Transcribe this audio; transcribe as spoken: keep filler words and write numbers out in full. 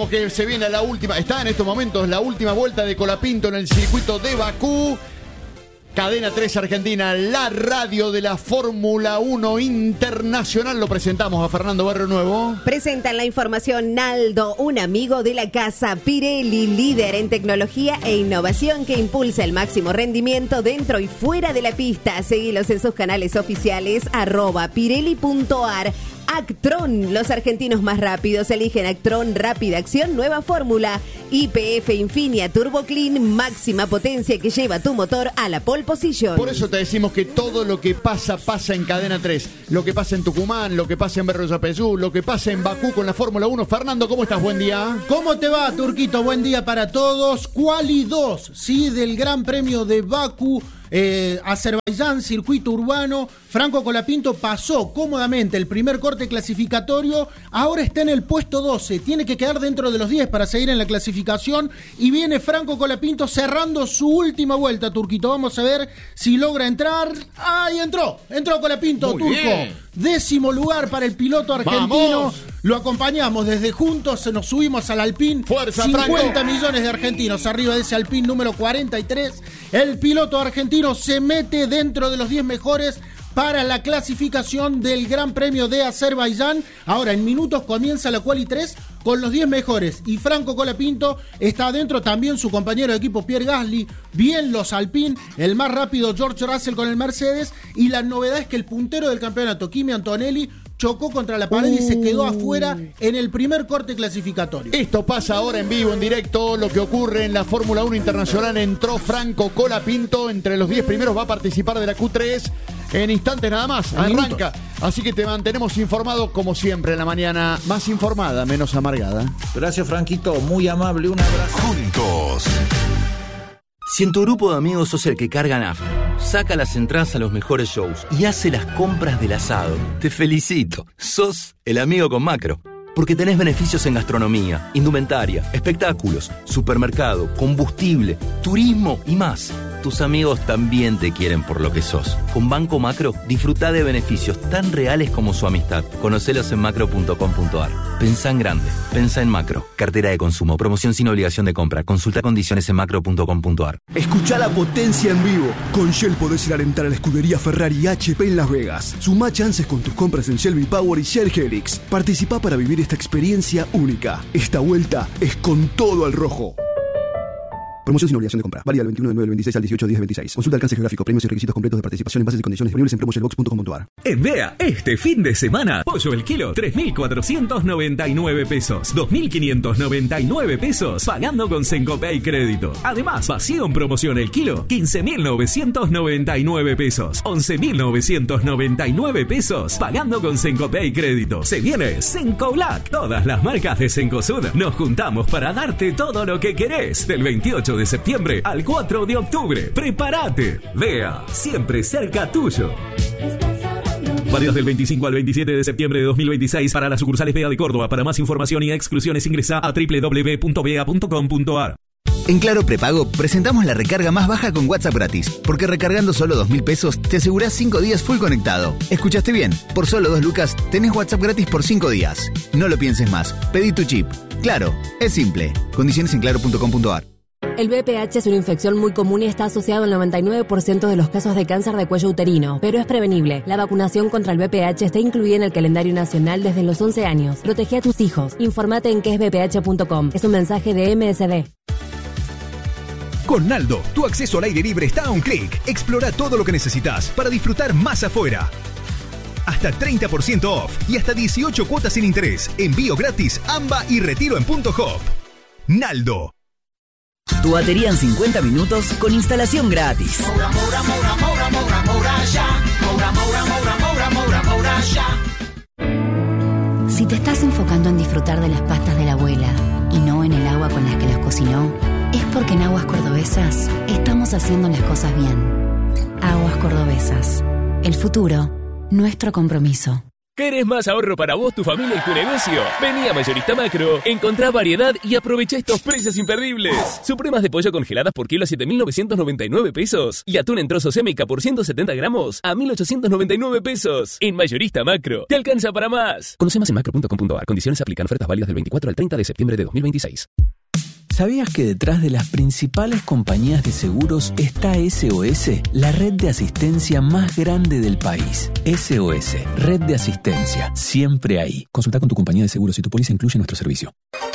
contamos que se viene la última, está en estos momentos la última vuelta de Colapinto en el circuito de Bakú. Cadena tres Argentina, la radio de la Fórmula uno Internacional. Lo presentamos a Fernando Barrio Nuevo. Presentan la información Naldo, un amigo de la casa Pirelli, líder en tecnología e innovación que impulsa el máximo rendimiento dentro y fuera de la pista. Seguilos en sus canales oficiales, arroba pirelli punto ar. Actron, los argentinos más rápidos eligen Actron Rápida Acción, nueva fórmula. Y P F Infinia Turbo Clean, máxima potencia que lleva tu motor a la pole position. Por eso te decimos que todo lo que pasa, pasa en Cadena tres. Lo que pasa en Tucumán, lo que pasa en Berro Yapeyú, lo que pasa en Bakú con la Fórmula uno. Fernando, ¿cómo estás? Buen día. ¿Cómo te va, Turquito? Buen día para todos. Quali dos, sí, del Gran Premio de Bakú. Eh, Azerbaiyán, circuito urbano. Franco Colapinto pasó cómodamente el primer corte clasificatorio. Ahora está en el puesto doce. Tiene que quedar dentro de los diez para seguir en la clasificación. Y viene Franco Colapinto cerrando su última vuelta, Turquito. Vamos a ver si logra entrar. ¡Ahí entró! Entró Colapinto, Muy Turco. bien. Décimo lugar para el piloto argentino. ¡Vamos! Lo acompañamos desde juntos, nos subimos al Alpine. ¡Fuerza, cincuenta Franco! millones de argentinos arriba de ese Alpine número cuarenta y tres. El piloto argentino se mete dentro de los diez mejores para la clasificación del Gran Premio de Azerbaiyán. Ahora en minutos comienza la Quali tres con los diez mejores y Franco Colapinto está adentro, también su compañero de equipo Pierre Gasly, bien los Alpine, el más rápido George Russell con el Mercedes, y la novedad es que el puntero del campeonato, Kimi Antonelli, chocó contra la pared uh. y se quedó afuera en el primer corte clasificatorio. Esto pasa ahora en vivo, en directo, lo que ocurre en la Fórmula uno Internacional. Entró Franco Colapinto entre los diez primeros, va a participar de la Q tres en instantes nada más, arranca. Así que te mantenemos informado como siempre en la mañana, más informada, menos amargada. Gracias, Franquito, muy amable, un abrazo. Juntos. Si en tu grupo de amigos sos el que carga nafta, saca las entradas a los mejores shows y hace las compras del asado, te felicito. Sos el amigo con Macro. Porque tenés beneficios en gastronomía, indumentaria, espectáculos, supermercado, combustible, turismo y más. Tus amigos también te quieren por lo que sos. Con Banco Macro, disfrutá de beneficios tan reales como su amistad. Conocelos en macro punto com punto ar. Pensá en grande. Pensá en Macro. Cartera de consumo. Promoción sin obligación de compra. Consulta condiciones en macro punto com punto ar. Escuchá la potencia en vivo. Con Shell podés ir a alentar a la escudería Ferrari H P en Las Vegas. Sumá chances con tus compras en Shell V-Power y Shell Helix. Participá para vivir esta experiencia única. Esta vuelta es con todo al rojo. Promoción sin obligación de compra. Válida del veintiuno de nueve del veintiséis al dieciocho de diez del veintiséis. Consulta alcance geográfico, premios y requisitos completos de participación en bases y condiciones disponibles en promo shellbox punto com punto ar. En Bea, este fin de semana, pollo el kilo, tres mil cuatrocientos noventa y nueve pesos. dos mil quinientos noventa y nueve pesos, pagando con Sencopay Crédito. Además, vacío en promoción el kilo, quince mil novecientos noventa y nueve pesos. once mil novecientos noventa y nueve pesos, pagando con Sencopay Crédito. Se viene Senco Black. Todas las marcas de Cencosud nos juntamos para darte todo lo que querés. Del veintiocho de septiembre al cuatro de octubre. ¡Prepárate! Vea, siempre cerca tuyo. Válidos del veinticinco al veintisiete de septiembre de dos mil veintiséis para las sucursales Bea de Córdoba. Para más información y exclusiones ingresa a doble u doble u doble u punto bea punto com punto ar. En Claro Prepago presentamos la recarga más baja con WhatsApp gratis, porque recargando solo dos mil pesos te asegurás cinco días full conectado. ¿Escuchaste bien? Por solo dos lucas tenés WhatsApp gratis por cinco días. No lo pienses más, pedí tu chip. Claro, es simple. Condiciones en claro punto com punto ar. El V I H es una infección muy común y está asociado al noventa y nueve por ciento de los casos de cáncer de cuello uterino, pero es prevenible. La vacunación contra el V I H está incluida en el calendario nacional desde los once años. Protege a tus hijos. Infórmate en que es v p h punto com. Es un mensaje de M S D. Con Naldo, tu acceso al aire libre está a un clic. Explora todo lo que necesitas para disfrutar más afuera. Hasta treinta por ciento off y hasta dieciocho cuotas sin interés. Envío gratis, AMBA y retiro en punto hop. Naldo. Tu batería en cincuenta minutos con instalación gratis. Moura, Moura, Moura, Moura, Moura, Moura, ya. Moura, Moura, Moura, Moura, Moura, Moura, ya. Si te estás enfocando en disfrutar de las pastas de la abuela y no en el agua con las que las cocinó, es porque en Aguas Cordobesas estamos haciendo las cosas bien. Aguas Cordobesas. El futuro, nuestro compromiso. ¿Querés más ahorro para vos, tu familia y tu negocio? Vení a Mayorista Macro, encontrá variedad y aprovecha estos precios imperdibles. Supremas de pollo congeladas por kilo a siete mil novecientos noventa y nueve pesos y atún en trozos Semica por ciento setenta gramos a mil ochocientos noventa y nueve pesos. En Mayorista Macro, te alcanza para más. Conoce más en macro punto com punto a r. Condiciones aplican. Ofertas válidas del veinticuatro al treinta de septiembre de dos mil veintiséis. ¿Sabías que detrás de las principales compañías de seguros está S O S, la red de asistencia más grande del país? S O S, red de asistencia, siempre ahí. Consulta con tu compañía de seguros si tu póliza incluye nuestro servicio.